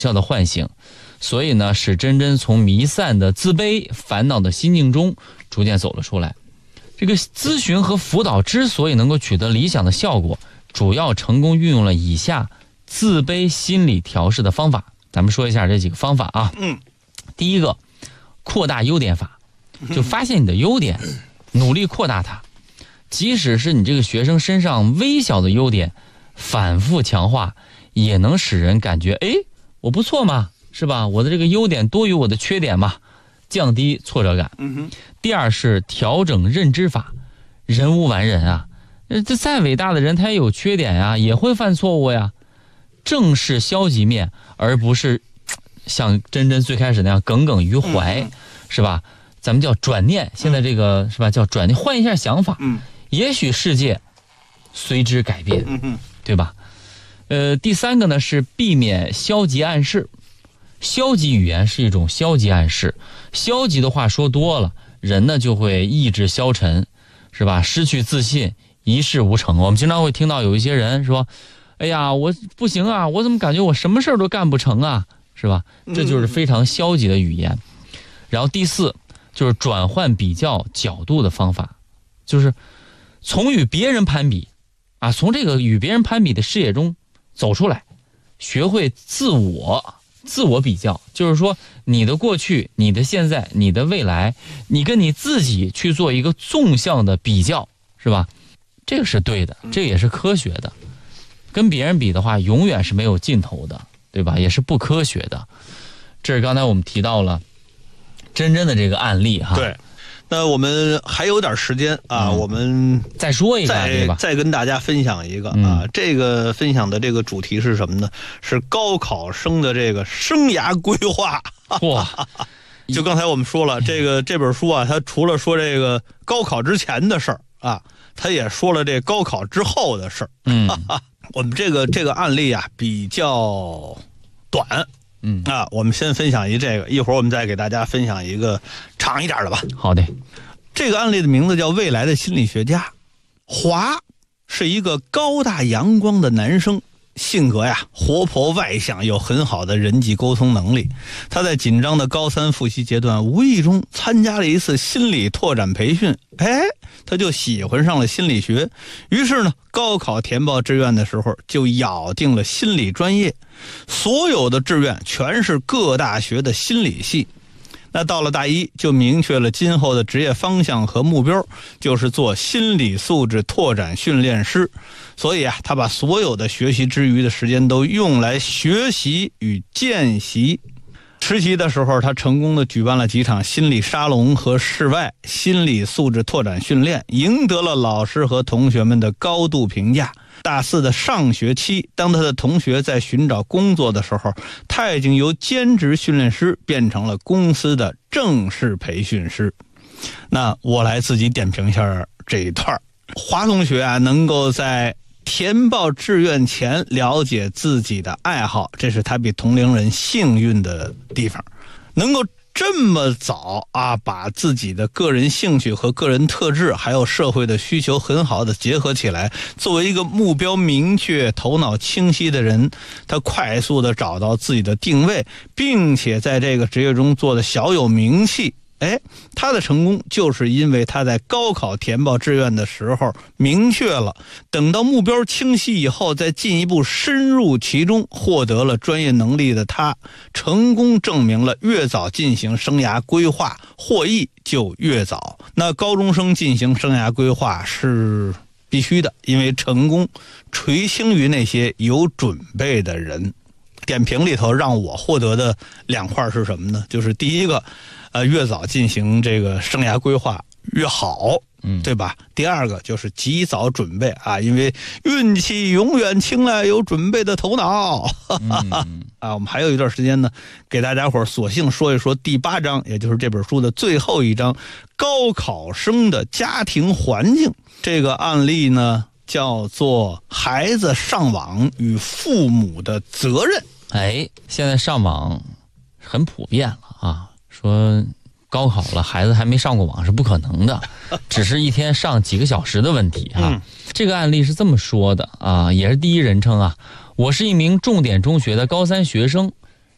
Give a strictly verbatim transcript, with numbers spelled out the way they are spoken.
校的唤醒，所以呢，使真真从弥散的自卑、烦恼的心境中逐渐走了出来。这个咨询和辅导之所以能够取得理想的效果，主要成功运用了以下自卑心理调试的方法。咱们说一下这几个方法啊。 嗯， 第一个，扩大优点法，就发现你的优点，努力扩大它。即使是你这个学生身上微小的优点，反复强化，也能使人感觉，哎，我不错嘛，是吧？我的这个优点多于我的缺点嘛，降低挫折感。 嗯哼。 第二是调整认知法，人无完人啊，这再伟大的人他也有缺点呀，也会犯错误呀。正视消极面，而不是像真真最开始那样耿耿于怀， 嗯、 是吧？咱们叫转念，现在这个、嗯、是吧？叫转念，换一下想法， 嗯， 也许世界随之改变， 嗯对吧？呃，第三个呢是避免消极暗示，消极语言是一种消极暗示，消极的话说多了，人呢就会意志消沉，是吧？失去自信，一事无成。我们经常会听到有一些人说，哎呀，我不行啊，我怎么感觉我什么事都干不成啊，是吧？这就是非常消极的语言。然后第四就是转换比较角度的方法，就是从与别人攀比啊，从这个与别人攀比的视野中走出来，学会自我自我比较，就是说你的过去、你的现在、你的未来，你跟你自己去做一个纵向的比较，是吧？这个是对的，这个也是科学的。跟别人比的话，永远是没有尽头的，对吧？也是不科学的。这是刚才我们提到了真真的这个案例哈。 对。那我们还有点时间啊，嗯、我们再说一个， 再再跟大家分享一个啊、嗯。这个分享的这个主题是什么呢？是高考生的这个生涯规划。 哇！ 就刚才我们说了，这个这本书啊，它除了说这个高考之前的事儿啊，它也说了这高考之后的事儿。 嗯， 我们这个这个案例啊比较短。 嗯啊，我们先分享一这个，一会儿我们再给大家分享一个长一点的吧。 好的， 这个案例的名字叫《未来的心理学家》。华是一个高大阳光的男生，性格呀活泼外向，有很好的人际沟通能力。他在紧张的高三复习阶段，无意中参加了一次心理拓展培训，哎，他就喜欢上了心理学。于是呢，高考填报志愿的时候就咬定了心理专业。所有的志愿全是各大学的心理系。那到了大一就明确了今后的职业方向和目标，就是做心理素质拓展训练师。所以啊，他把所有的学习之余的时间都用来学习与见习。实习的时候，他成功的举办了几场心理沙龙和室外心理素质拓展训练，赢得了老师和同学们的高度评价。大四的上学期，当他的同学在寻找工作的时候，他已经由兼职训练师变成了公司的正式培训师。那我来自己点评一下这一段。华同学啊，能够在填报志愿前了解自己的爱好，这是他比同龄人幸运的地方。能够这么早啊，把自己的个人兴趣和个人特质还有社会的需求很好的结合起来，作为一个目标明确头脑清晰的人，他快速的找到自己的定位，并且在这个职业中做的小有名气。哎，他的成功就是因为他在高考填报志愿的时候明确了，等到目标清晰以后再进一步深入其中，获得了专业能力的他，成功证明了越早进行生涯规划，获益就越早。那高中生进行生涯规划是必须的，因为成功垂青于那些有准备的人。点评里头让我获得的两块是什么呢？就是第一个，呃，越早进行这个生涯规划越好，嗯，对吧？第二个就是及早准备啊，因为运气永远青睐有准备的头脑。嗯、啊，我们还有一段时间呢，给大家伙索性说一说第八章，也就是这本书的最后一章，高考生的家庭环境。这个案例呢，叫做孩子上网与父母的责任。 哎，现在上网很普遍了啊，说高考了孩子还没上过网是不可能的，只是一天上几个小时的问题啊。嗯、这个案例是这么说的啊，也是第一人称啊。我是一名重点中学的高三学生，